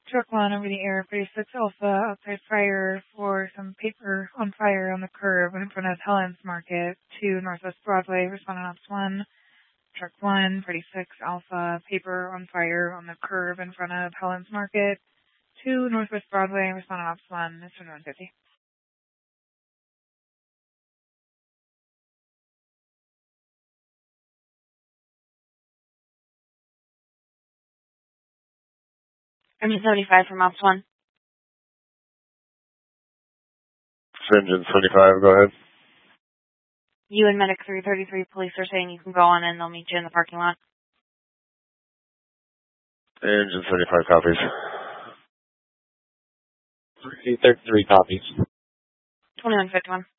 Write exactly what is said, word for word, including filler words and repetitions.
Truck one over the air, thirty-six Alpha, outside fire for some paper on fire on the curb in front of Helen's Market. two Northwest Broadway, responding ops one. Truck one, thirty-six Alpha, paper on fire on the curb in front of Helen's Market. two Northwest Broadway, responding ops one, it's twenty-one fifty. Engine seventy-five from ops one. Engine seventy-five, go ahead. You and Medic three thirty-three police are saying you can go on in. They'll meet you in the parking lot. Engine seventy-five copies. three thirty-three copies. twenty-one fifty-one.